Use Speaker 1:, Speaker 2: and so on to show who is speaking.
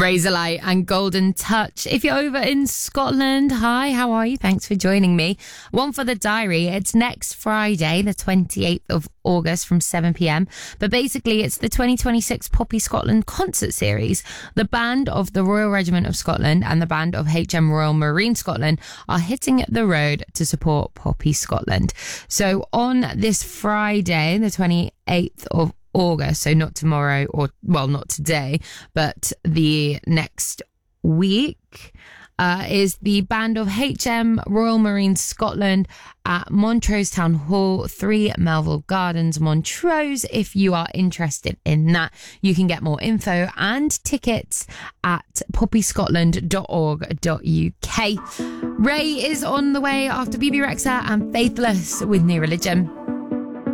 Speaker 1: Razorlight and Golden Touch. If you're over in Scotland, hi, how are you? Thanks for joining me. One for the diary. It's next Friday, the 28th of August from 7pm. But basically, it's the 2026 Poppy Scotland concert series. The band of the Royal Regiment of Scotland and the band of HM Royal Marine Scotland are hitting the road to support Poppy Scotland. So on this Friday, the 28th of August, so not tomorrow not today, but the next week, is the band of HM Royal Marine Scotland at Montrose Town Hall, 3 Melville Gardens, Montrose. If you are interested in that, you can get more info and tickets at poppyscotland.org.uk. Ray is on the way after BB Rexa and Faithless with New Religion.